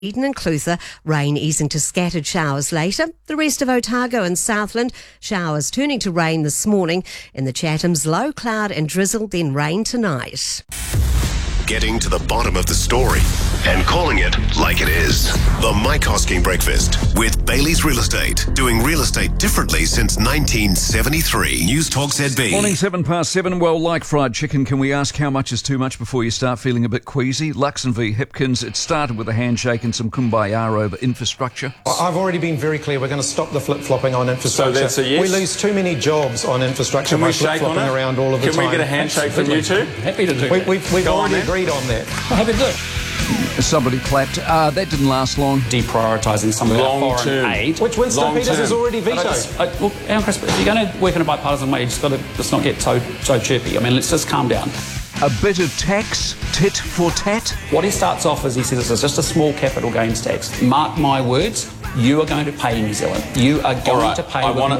Eden and Clutha, rain easing to scattered showers later. The rest of Otago and Southland, showers turning to rain this morning. In the Chathams, low cloud and drizzle, then rain tonight. Getting to the bottom of the story and calling it like it is. The Mike Hosking Breakfast with Bailey's Real Estate. Doing real estate differently since 1973. News Talk ZB. Morning, 7:07. Well, like fried chicken, can we ask how much is too much before you start feeling a bit queasy? Luxon v Hipkins. It started with a handshake and some kumbaya over infrastructure. I've already been very clear. We're going to stop the flip-flopping on infrastructure. So that's a yes? We lose too many jobs on infrastructure by flip-flopping around all of the time. Can we get a handshake from you two? Happy to do that. We've already agreed on that. Happy to do it. Somebody clapped. That didn't last long. Deprioritising some of our foreign aid. Which Winston Peters has already vetoed. Look, Chris, if you're going to work in a bipartisan way, you've just got to just not get so chirpy. I mean, let's just calm down. A bit of tax, tit for tat. What he starts off is he says it's just a small capital gains tax. Mark my words, you are going to pay New Zealand. You are going to pay I want to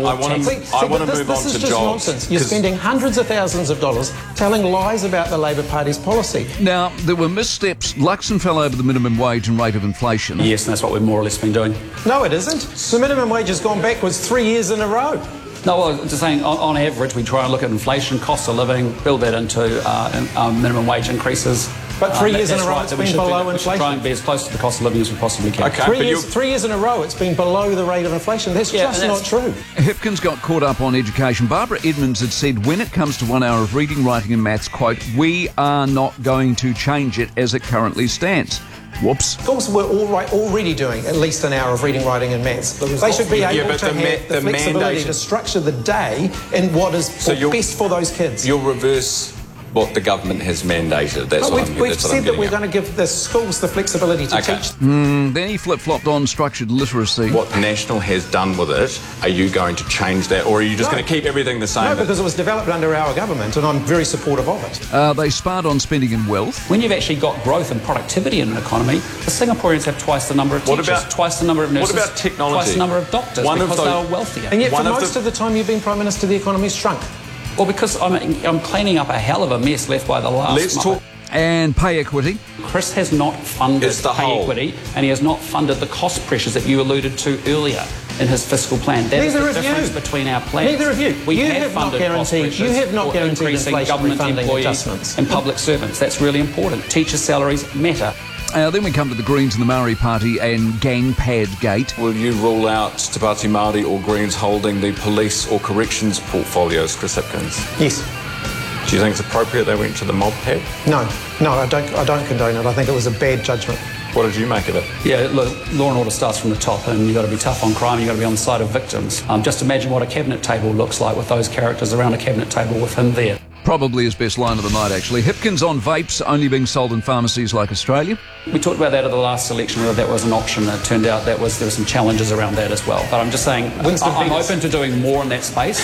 move on to jobs. nonsense. You're spending hundreds of thousands of dollars telling lies about the Labor Party's policy. Now, there were missteps. Luxon fell over the minimum wage and rate of inflation. Yes, and that's what we've more or less been doing. No, it isn't. The minimum wage has gone backwards 3 years in a row. No, well, just saying, on average, we try and look at inflation, cost of living, build that into minimum wage increases. But 3 years in a row, it's been below inflation. We should try and be as close to the cost of living as we possibly can. Okay, 3 years in a row, it's been below the rate of inflation. That's just not true. Hipkins got caught up on education. Barbara Edmonds had said, when it comes to 1 hour of reading, writing and maths, quote, we are not going to change it as it currently stands. Whoops. Schools were already doing at least an hour of reading, writing and maths. They should be able to have the flexibility to structure the day in what is best for those kids. You'll reverse what the government has mandated. We've said that we're going to give the schools the flexibility to teach. Then he flip-flopped on structured literacy. What National has done with it, are you going to change that, or are you just going to keep everything the same? No, because it was developed under our government, and I'm very supportive of it. They sparred on spending and wealth. When you've actually got growth and productivity in an economy, the Singaporeans have twice the number of teachers, twice the number of nurses, what about technology? Twice the number of doctors, because they are wealthier. And yet, for most of the time you've been Prime Minister, the economy's shrunk. Well, because I'm cleaning up a hell of a mess left by the last. Let's talk. And pay equity. Chris has not funded pay equity, and he has not funded the cost pressures that you alluded to earlier in his fiscal plan. That is the difference between our plans. Neither of you. We have funded cost pressures. You have not guaranteed increasing government employees and public servants. That's really important. Teacher salaries matter. Then we come to the Greens and the Maori Party and Gangpad Gate. Will you rule out Te Pāti Māori or Greens holding the police or corrections portfolios, Chris Hipkins? Yes. Do you think it's appropriate they went to the mob pad? No, I don't condone it. I think it was a bad judgment. What did you make of it? Yeah, look, law and order starts from the top, and you've got to be tough on crime, you've got to be on the side of victims. Just imagine what a cabinet table looks like with those characters around a cabinet table with him there. Probably his best line of the night, actually. Hipkins on vapes only being sold in pharmacies like Australia. We talked about that at the last election, whether that was an option. It turned out there were some challenges around that as well. But I'm just saying, I'm open to doing more in that space.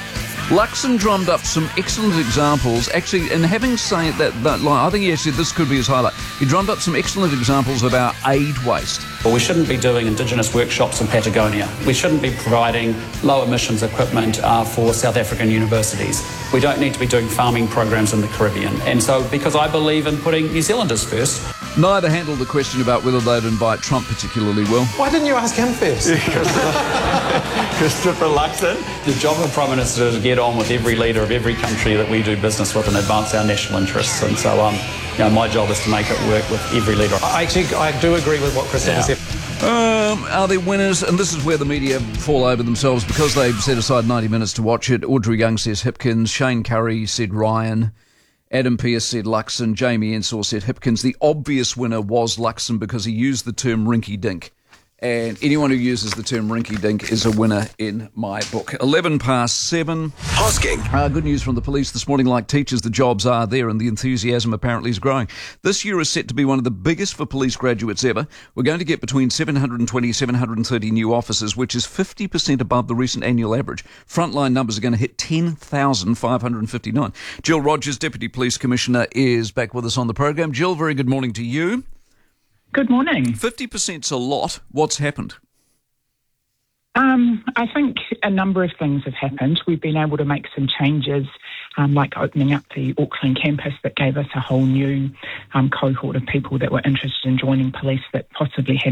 Luxon drummed up some excellent examples. Actually, in having said that line, I think he actually, this could be his highlight. He drummed up some excellent examples of our aid waste. Well, we shouldn't be doing Indigenous workshops in Patagonia. We shouldn't be providing low emissions equipment for South African universities. We don't need to be doing farming programs in the Caribbean. And so, because I believe in putting New Zealanders first. Neither handled the question about whether they'd invite Trump particularly well. Why didn't you ask him first? Christopher Luxon. The job of the Prime Minister is to get on with every leader of every country that we do business with and advance our national interests. And so, my job is to make it work with every leader. I do agree with what Christopher said. Are there winners? And this is where the media fall over themselves because they've set aside 90 minutes to watch it. Audrey Young says Hipkins. Shane Curry said Ryan. Adam Pearce said Luxon. Jamie Ensor said Hipkins. The obvious winner was Luxon because he used the term rinky-dink. And anyone who uses the term rinky-dink is a winner in my book. 7:07. Hosking. Good news from the police this morning. Like teachers, the jobs are there and the enthusiasm apparently is growing. This year is set to be one of the biggest for police graduates ever. We're going to get between 720, 730 new officers, which is 50% above the recent annual average. Frontline numbers are going to hit 10,559. Jill Rogers, Deputy Police Commissioner, is back with us on the program. Jill, very good morning to you. Good morning. 50%'s a lot. What's happened? I think a number of things have happened. We've been able to make some changes like opening up the Auckland campus that gave us a whole new cohort of people that were interested in joining police that possibly had